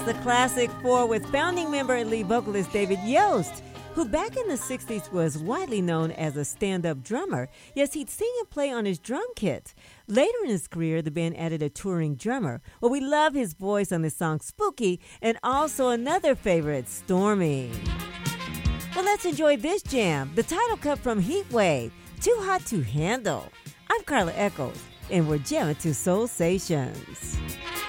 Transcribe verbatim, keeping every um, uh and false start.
Yes, the Classic Four with founding member and lead vocalist David Yost, who back in the sixties was widely known as a stand-up drummer. Yes, he'd sing and play on his drum kit. Later in his career, the band added a touring drummer. Well, we love his voice on the song Spooky and also another favorite, Stormy. Well, let's enjoy this jam, the title cut from Heatwave, Too Hot to Handle. I'm Carla Echols, and we're jamming to Soul Stations.